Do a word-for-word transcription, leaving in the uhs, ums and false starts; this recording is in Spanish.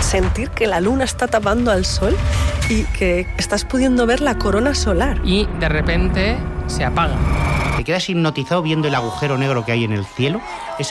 sentir que la luna está tapando al sol y que estás pudiendo ver la corona solar. Y de repente se apaga. Te quedas hipnotizado viendo el agujero negro que hay en el cielo. Esa